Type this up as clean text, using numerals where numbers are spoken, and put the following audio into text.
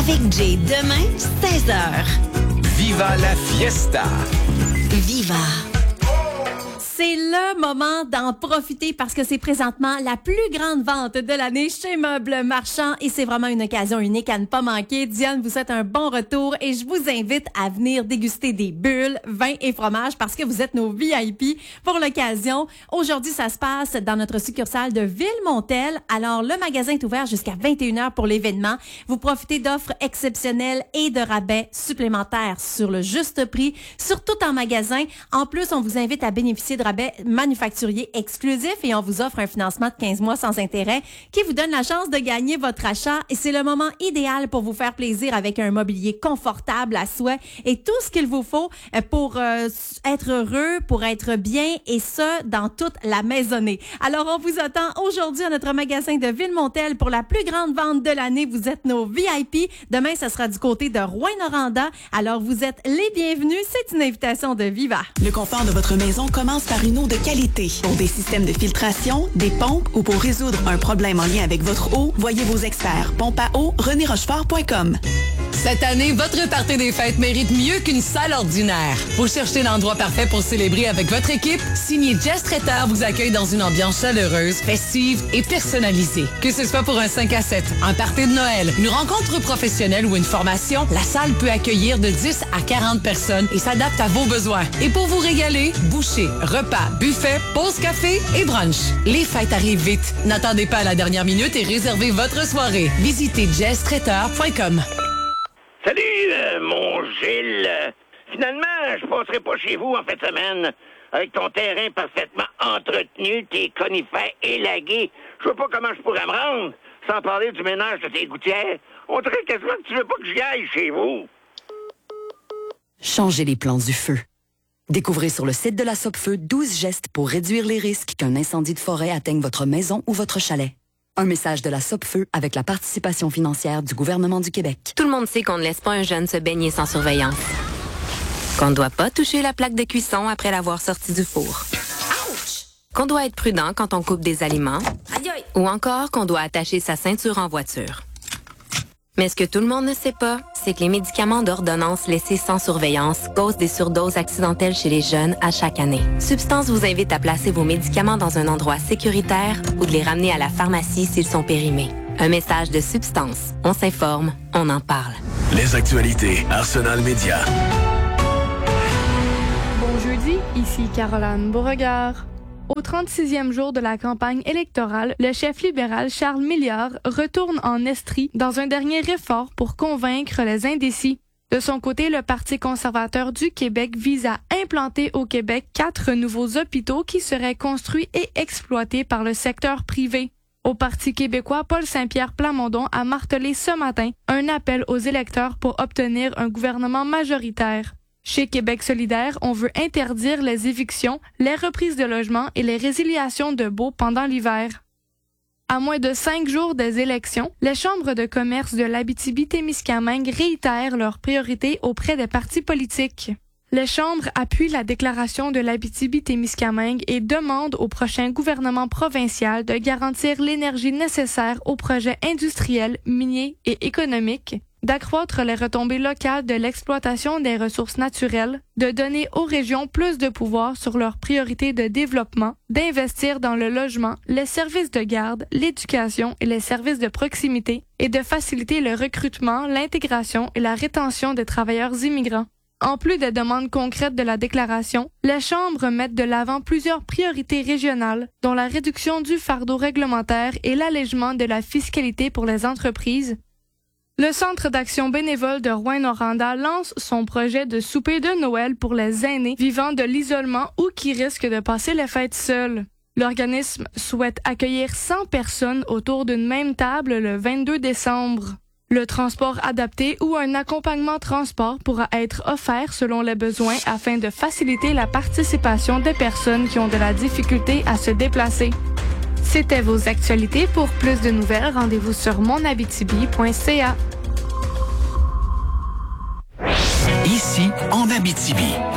avec Jay demain, 16h. Viva la fiesta! Viva! C'est le moment d'en profiter parce que c'est présentement la plus grande vente de l'année chez Meubles Marchand et c'est vraiment une occasion unique à ne pas manquer. Diane vous souhaite un bon retour et je vous invite à venir déguster des bulles, vins et fromages parce que vous êtes nos VIP pour l'occasion. Aujourd'hui, ça se passe dans notre succursale de Ville-Montel. Alors, le magasin est ouvert jusqu'à 21h pour l'événement. Vous profitez d'offres exceptionnelles et de rabais supplémentaires sur le juste prix, surtout en magasin. En plus, on vous invite à bénéficier de rabais manufacturier exclusif et on vous offre un financement de 15 mois sans intérêt qui vous donne la chance de gagner votre achat et c'est le moment idéal pour vous faire plaisir avec un mobilier confortable à souhait et tout ce qu'il vous faut pour être heureux, pour être bien et ce, dans toute la maisonnée. Alors, on vous attend aujourd'hui à notre magasin de Ville-Montel pour la plus grande vente de l'année. Vous êtes nos VIP. Demain, ça sera du côté de Rouyn-Noranda. Alors, vous êtes les bienvenus. C'est une invitation de Viva. Le confort de votre maison commence par une eau de qualité. Pour des systèmes de filtration, des pompes ou pour résoudre un problème en lien avec votre eau, voyez vos experts. Pompe à eau, renérochefort.com. Cette année, votre party des fêtes mérite mieux qu'une salle ordinaire. Vous cherchez l'endroit parfait pour célébrer avec votre équipe? Signé Jess Traiteur vous accueille dans une ambiance chaleureuse, festive et personnalisée. Que ce soit pour un 5 à 7, un party de Noël, une rencontre professionnelle ou une formation, la salle peut accueillir de 10 à 40 personnes et s'adapte à vos besoins. Et pour vous régaler, bouchées, repas, buffet, pause café et brunch. Les fêtes arrivent vite. N'attendez pas à la dernière minute et réservez votre soirée. Visitez jesstraiteur.com. Salut, mon Gilles. Finalement, je passerai pas chez vous en fin de semaine. Avec ton terrain parfaitement entretenu, tes conifères élagués, je vois pas comment je pourrais me rendre, sans parler du ménage de tes gouttières. On dirait quasiment que tu veux pas que j'y aille chez vous. Changez les plans du feu. Découvrez sur le site de la Sopfeu 12 gestes pour réduire les risques qu'un incendie de forêt atteigne votre maison ou votre chalet. Un message de la Sopfeu avec la participation financière du gouvernement du Québec. Tout le monde sait qu'on ne laisse pas un jeune se baigner sans surveillance. Qu'on ne doit pas toucher la plaque de cuisson après l'avoir sortie du four. Ouch! Qu'on doit être prudent quand on coupe des aliments. Aïe aïe! Ou encore qu'on doit attacher sa ceinture en voiture. Mais ce que tout le monde ne sait pas, c'est que les médicaments d'ordonnance laissés sans surveillance causent des surdoses accidentelles chez les jeunes à chaque année. Substance vous invite à placer vos médicaments dans un endroit sécuritaire ou de les ramener à la pharmacie s'ils sont périmés. Un message de Substance. On s'informe, on en parle. Les actualités Arsenal Média. Bon jeudi, ici Caroline Beauregard. Au 36e jour de la campagne électorale, le chef libéral Charles Milliard retourne en Estrie dans un dernier effort pour convaincre les indécis. De son côté, le Parti conservateur du Québec vise à implanter au Québec 4 nouveaux hôpitaux qui seraient construits et exploités par le secteur privé. Au Parti québécois, Paul Saint-Pierre Plamondon a martelé ce matin un appel aux électeurs pour obtenir un gouvernement majoritaire. Chez Québec solidaire, on veut interdire les évictions, les reprises de logements et les résiliations de baux pendant l'hiver. À moins de 5 jours des élections, les chambres de commerce de l'Abitibi-Témiscamingue réitèrent leurs priorités auprès des partis politiques. Les chambres appuient la déclaration de l'Abitibi-Témiscamingue et demandent au prochain gouvernement provincial de garantir l'énergie nécessaire aux projets industriels, miniers et économiques, d'accroître les retombées locales de l'exploitation des ressources naturelles, de donner aux régions plus de pouvoir sur leurs priorités de développement, d'investir dans le logement, les services de garde, l'éducation et les services de proximité, et de faciliter le recrutement, l'intégration et la rétention des travailleurs immigrants. En plus des demandes concrètes de la déclaration, les chambres mettent de l'avant plusieurs priorités régionales, dont la réduction du fardeau réglementaire et l'allègement de la fiscalité pour les entreprises. Le Centre d'action bénévole de Rouyn-Noranda lance son projet de souper de Noël pour les aînés vivant de l'isolement ou qui risquent de passer les fêtes seuls. L'organisme souhaite accueillir 100 personnes autour d'une même table le 22 décembre. Le transport adapté ou un accompagnement transport pourra être offert selon les besoins afin de faciliter la participation des personnes qui ont de la difficulté à se déplacer. C'était vos actualités. Pour plus de nouvelles, rendez-vous sur monabitibi.ca. Ici, en Abitibi,